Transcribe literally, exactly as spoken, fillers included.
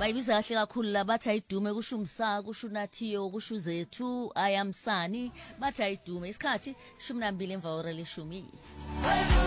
bayibiza kahle kakhulu la bathi ayidume kusho umsa kusho unathiyo kusho uzethu ayamsani bathi ayidume isikhathi ishumi nambili emva kwehora leshumi.